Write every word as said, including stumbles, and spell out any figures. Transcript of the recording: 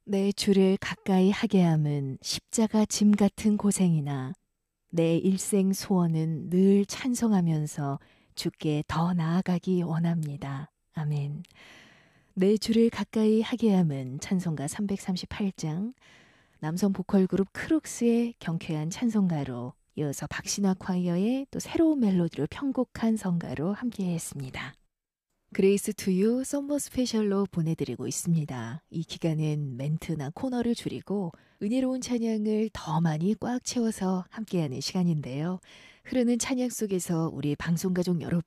내 주를 가까이 하게 함은 십자가 짐 같은 고생이나 내 일생 소원은 늘 찬송하면서 주께 더 나아가기 원합니다. 아멘. 내 주를 가까이 하게 함은 찬송가 삼백삼십팔 장, 남성 보컬 그룹 크룩스의 경쾌한 찬송가로 이어서 박신화 콰이어의 또 새로운 멜로디를 편곡한 성가로 함께했습니다. 그레이스 투유 썸머 스페셜로 보내드리고 있습니다. 이 기간은 멘트나 코너를 줄이고 은혜로운 찬양을 더 많이 꽉 채워서 함께하는 시간인데요. 흐르는 찬양 속에서 우리 방송가족 여러분